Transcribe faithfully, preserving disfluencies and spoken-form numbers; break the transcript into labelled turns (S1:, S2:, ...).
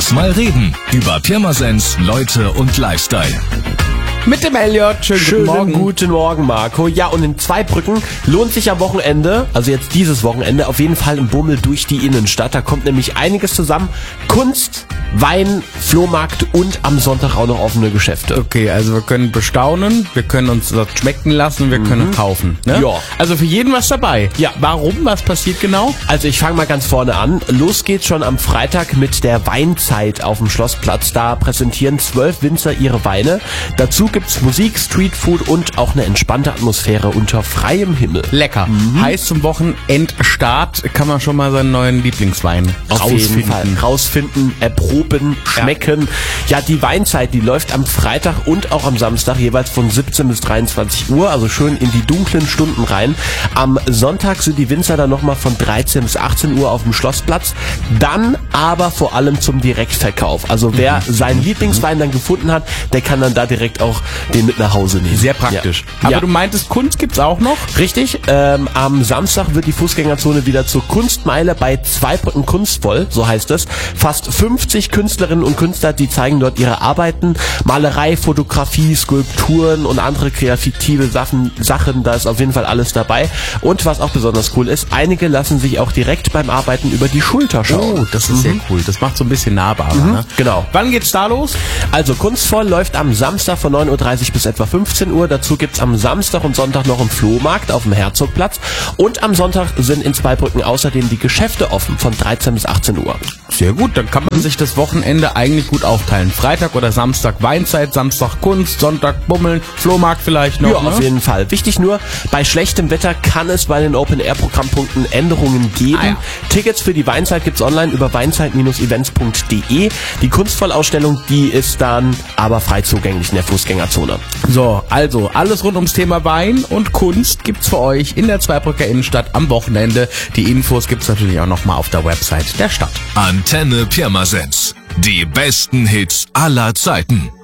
S1: Lass mal reden über Pirmasens, Leute und Lifestyle.
S2: Mit dem Elliot. Schönen,
S3: Schönen
S2: guten Morgen.
S3: guten Morgen, Marco. Ja, und in Zweibrücken lohnt sich am Wochenende, also jetzt dieses Wochenende, auf jeden Fall ein Bummel durch die Innenstadt. Da kommt nämlich einiges zusammen. Kunst, Wein, Flohmarkt und am Sonntag auch noch offene Geschäfte.
S2: Okay, also wir können bestaunen, wir können uns dort schmecken lassen, wir können kaufen. Ne?
S3: Ja.
S2: Also für jeden was dabei.
S3: Ja.
S2: Warum? Was passiert genau?
S3: Also ich fange mal ganz vorne an. Los geht's schon am Freitag mit der Weinzeit auf dem Schlossplatz. Da präsentieren zwölf Winzer ihre Weine. Dazu gibt's Musik, Streetfood und auch eine entspannte Atmosphäre unter freiem Himmel.
S2: Lecker. Heißt zum Wochenendstart kann man schon mal seinen neuen Lieblingswein
S3: Auf jeden Fall. Rausfinden, erproben, schmecken. Ja. ja, die Weinzeit, die läuft am Freitag und auch am Samstag jeweils von siebzehn bis dreiundzwanzig Uhr, also schön in die dunklen Stunden rein. Am Sonntag sind die Winzer dann nochmal von dreizehn bis achtzehn Uhr auf dem Schlossplatz. Dann aber vor allem zum Direktverkauf. Also wer mhm. seinen Lieblingswein dann gefunden hat, der kann dann da direkt auch den mit nach Hause nehmen.
S2: Sehr praktisch.
S3: Ja.
S2: Aber
S3: ja.
S2: du meintest, Kunst gibt's auch noch?
S3: Richtig. Ähm, am Samstag wird die Fußgängerzone wieder zur Kunstmeile bei Zweibrücken kunstvoll, so heißt es. Fast fünfzig Künstlerinnen und Künstler, die zeigen dort ihre Arbeiten. Malerei, Fotografie, Skulpturen und andere kreative Sachen, Sachen, da ist auf jeden Fall alles dabei. Und was auch besonders cool ist, einige lassen sich auch direkt beim Arbeiten über die Schulter schauen.
S2: Oh, das ist mhm. sehr cool. Das macht so ein bisschen nahbarer. Mhm. Ne?
S3: Genau.
S2: Wann geht's da los?
S3: Also kunstvoll läuft am Samstag von neun Uhr dreißig bis etwa fünfzehn Uhr. Dazu gibt's am Samstag und Sonntag noch einen Flohmarkt auf dem Herzogplatz. Und am Sonntag sind in Zweibrücken außerdem die Geschäfte offen von dreizehn bis achtzehn Uhr.
S2: Sehr gut, dann kann man sich das Wochenende eigentlich gut aufteilen. Freitag oder Samstag Weinzeit, Samstag Kunst, Sonntag Bummeln, Flohmarkt vielleicht noch.
S3: Ja,
S2: ne?
S3: auf jeden Fall. Wichtig nur, bei schlechtem Wetter kann es bei den Open-Air-Programmpunkten Änderungen geben.
S2: Ah, ja.
S3: Tickets für die Weinzeit gibt's online über weinzeit Bindestrich events punkt de. Die Kunstvollausstellung, die ist dann aber frei zugänglich in der Fußgängerzone.
S2: So, also alles rund ums Thema Wein und Kunst gibt's für euch in der Zweibrücker Innenstadt am Wochenende. Die Infos gibt's natürlich auch nochmal auf der Website der Stadt.
S1: Antenne Pirmasens. Die besten Hits aller Zeiten.